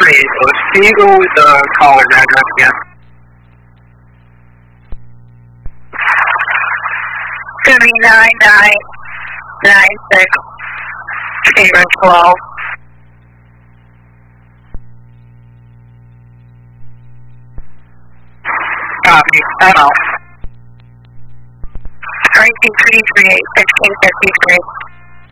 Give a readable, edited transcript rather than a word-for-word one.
Can you go with the caller's address again? 39996 Chamber 12. Copy. I'm out. RT 338 1653.